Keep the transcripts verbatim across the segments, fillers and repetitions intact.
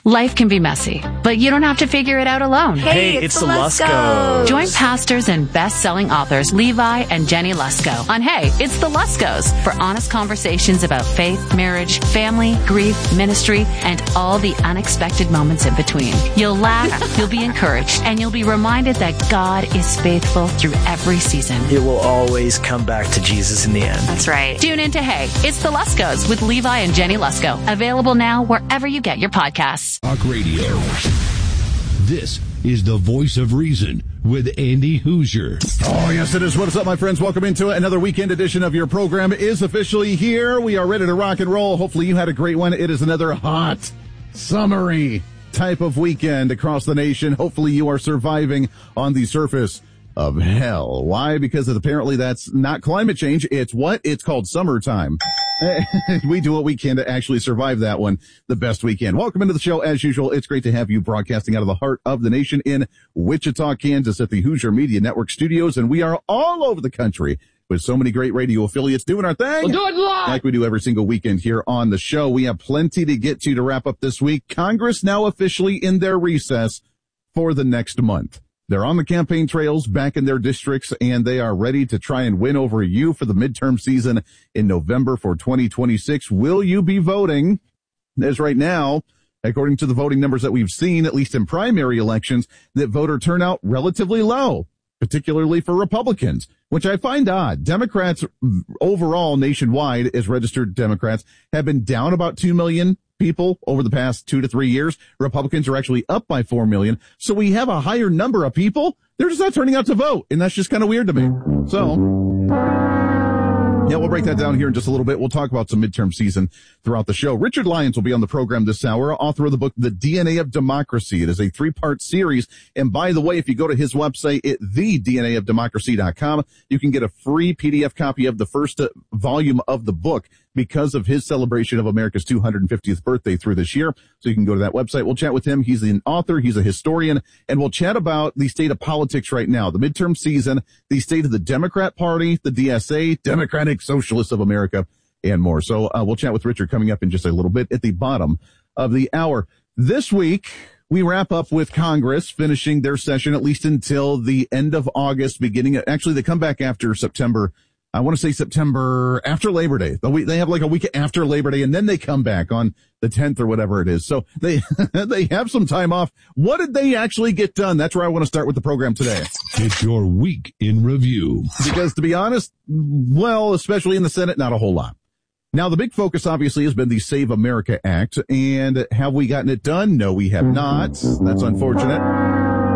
Life can be messy, but you don't have to figure it out alone. Hey, hey it's, it's the Luskos. Join pastors and best-selling authors Levi and Jenny Lusko on Hey, It's the Luskos for honest conversations about faith, marriage, family, grief, ministry, and all the unexpected moments in between. You'll laugh, you'll be encouraged, and you'll be reminded that God is faithful through every season. It will always come back to Jesus in the end. That's right. Tune in to Hey, It's the Luskos with Levi and Jenny Lusko. Available now wherever you get your podcasts. Talk Radio. This is the voice of reason with Andy Hoosier. Oh, yes, it is. What is up, my friends? Welcome into it. Another weekend edition of your program is officially here. We are ready to rock and roll. Hopefully you had a great one. It is another hot, summery type of weekend across the nation. Hopefully you are surviving on the surface of hell. Why? Because apparently that's not climate change. It's what? It's called summertime. We do what we can to actually survive that one the best we can. Welcome into the show. As usual, it's great to have you broadcasting out of the heart of the nation in Wichita, Kansas at the Hoosier Media Network studios. And we are all over the country with so many great radio affiliates doing our thing. We'll do it live. Like we do every single weekend here on the show. We have plenty to get to to wrap up this week. Congress now officially in their recess for the next month. They're on the campaign trails back in their districts, and they are ready to try and win over you for the midterm season in November for twenty twenty-six. Will you be voting? As right now, according to the voting numbers that we've seen, at least in primary elections, that voter turnout relatively low, particularly for Republicans, which I find odd. Democrats overall nationwide, as registered Democrats, have been down about two million people over the past two to three years. Republicans are actually up by four million. So we have a higher number of people. They're just not turning out to vote. And that's just kind of weird to me. So, yeah, we'll break that down here in just a little bit. We'll talk about some midterm season throughout the show. Richard Lyons will be on the program this hour, author of the book, The D N A of Democracy. It is a three-part series. And by the way, if you go to his website at the D N A of democracy dot com, you can get a free P D F copy of the first uh, volume of the book because of his celebration of America's two hundred fiftieth birthday through this year. So you can go to that website. We'll chat with him. He's an author. He's a historian. And we'll chat about the state of politics right now, the midterm season, the state of the Democrat Party, the D S A, Democratic Socialists of America, and more. So uh, we'll chat with Richard coming up in just a little bit at the bottom of the hour. This week, we wrap up with Congress finishing their session at least until the end of August, beginning. Actually, they come back after September. I want to say September after Labor Day. They have like a week after Labor Day, and then they come back on the tenth or whatever it is. So they they have some time off. What did they actually get done? That's where I want to start with the program today. It's your week in review. Because to be honest, well, especially in the Senate, not a whole lot. Now, the big focus obviously has been the Save America Act. And have we gotten it done? No, we have not. That's unfortunate.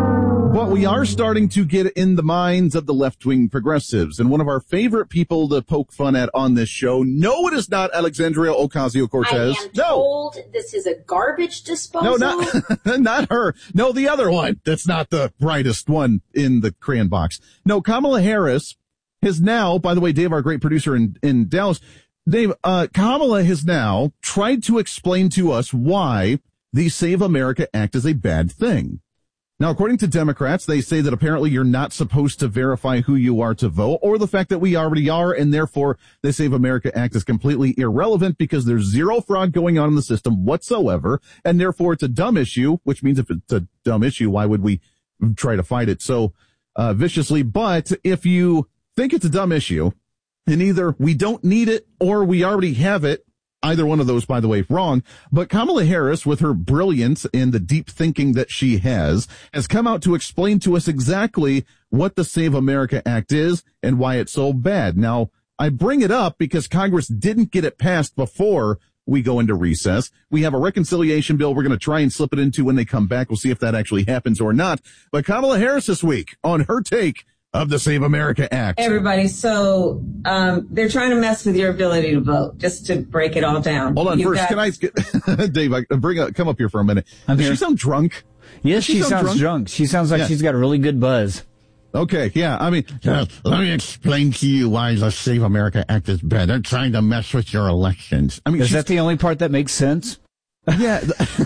But we are starting to get in the minds of the left-wing progressives. And one of our favorite people to poke fun at on this show, no, it is not Alexandria Ocasio-Cortez. I am no. told this is a garbage disposal. No, not, not her. No, the other one. That's not the brightest one in the crayon box. No, Kamala Harris has now, by the way, Dave, our great producer in, in Dallas, Dave, uh, Kamala has now tried to explain to us why the Save America Act is a bad thing. Now, according to Democrats, they say that apparently you're not supposed to verify who you are to vote, or the fact that we already are, and therefore the Save America Act is completely irrelevant because there's zero fraud going on in the system whatsoever, and therefore it's a dumb issue, which means if it's a dumb issue, why would we try to fight it so uh, viciously? But if you think it's a dumb issue, and either we don't need it or we already have it, either one of those, by the way, wrong. But Kamala Harris, with her brilliance and the deep thinking that she has, has come out to explain to us exactly what the Save America Act is and why it's so bad. Now, I bring it up because Congress didn't get it passed before we go into recess. We have a reconciliation bill we're going to try and slip it into when they come back. We'll see if that actually happens or not. But Kamala Harris this week on her take of the Save America Act. Everybody, so um they're trying to mess with your ability to vote, just to break it all down. Hold on, you first, got- can I, get, Dave, I bring a, come up here for a minute. I'm Does here. she sound drunk? Yes, she she sound sounds drunk? drunk? She sounds like Yeah. she's got a really good buzz. Okay, yeah, I mean, uh, let me explain to you why the Save America Act is bad. They're trying to mess with your elections. I mean, Is she's- that the only part that makes sense? Yeah.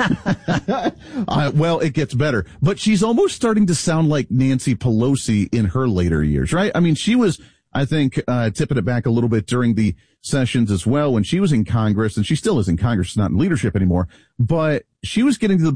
uh, well, it gets better. But she's almost starting to sound like Nancy Pelosi in her later years, right? I mean, she was, I think, uh, tipping it back a little bit during the sessions as well when she was in Congress, and she still is in Congress, not in leadership anymore. But she was getting to the